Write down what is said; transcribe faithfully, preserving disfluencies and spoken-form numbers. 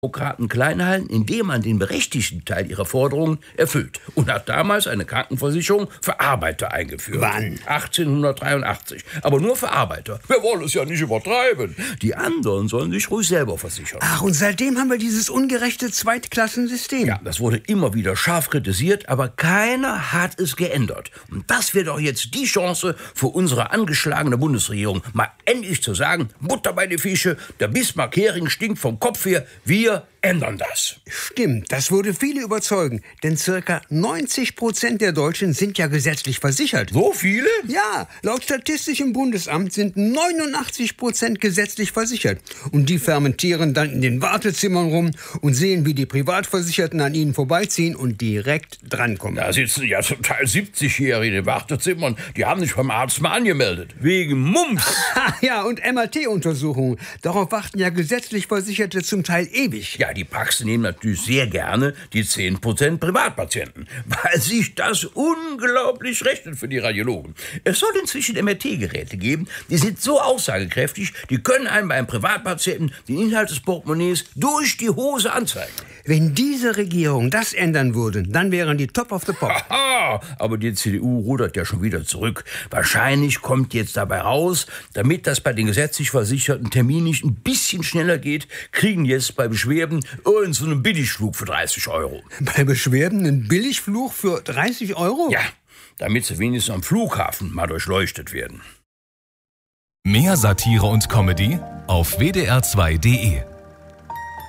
Demokraten klein halten, indem man den berechtigten Teil ihrer Forderungen erfüllt. Und hat damals eine Krankenversicherung für Arbeiter eingeführt. Wann? achtzehnhundertdreiundachtzig. Aber nur für Arbeiter. Wir wollen es ja nicht übertreiben. Die anderen sollen sich ruhig selber versichern. Ach, und seitdem haben wir dieses ungerechte Zweitklassensystem. Ja, das wurde immer wieder scharf kritisiert, aber keiner hat es geändert. Und das wäre doch jetzt die Chance für unsere angeschlagene Bundesregierung, mal endlich zu sagen, Butter bei die Fische, der Bismarck-Hering stinkt vom Kopf her, wir ändern das. Stimmt, das würde viele überzeugen, denn circa neunzig Prozent der Deutschen sind ja gesetzlich versichert. So viele? Ja, laut Statistischem Bundesamt sind neunundachtzig Prozent gesetzlich versichert. Und die fermentieren dann in den Wartezimmern rum und sehen, wie die Privatversicherten an ihnen vorbeiziehen und direkt drankommen. Da sitzen ja zum Teil siebzigjährige in den Wartezimmern, die haben sich beim Arzt mal angemeldet. Wegen Mumps. Ja, und M R T-Untersuchungen. Darauf warten ja gesetzlich Versicherte zum Teil ewig. Ja, die Praxen nehmen natürlich sehr gerne die zehn Prozent Privatpatienten, weil sich das unglaublich rechnet für die Radiologen. Es soll inzwischen M R T-Geräte geben, die sind so aussagekräftig, die können einem beim Privatpatienten den Inhalt des Portemonnaies durch die Hose anzeigen. Wenn diese Regierung das ändern würde, dann wären die top of the pop. Aha, aber die C D U rudert ja schon wieder zurück. Wahrscheinlich kommt jetzt dabei raus, damit das bei den gesetzlich Versicherten terminlich ein bisschen schneller geht, kriegen jetzt bei Beschwerden irgend so einen Billigflug für dreißig Euro. Bei Beschwerden einen Billigflug für dreißig Euro? Ja, damit sie wenigstens am Flughafen mal durchleuchtet werden. Mehr Satire und Comedy auf w d r zwei punkt d e.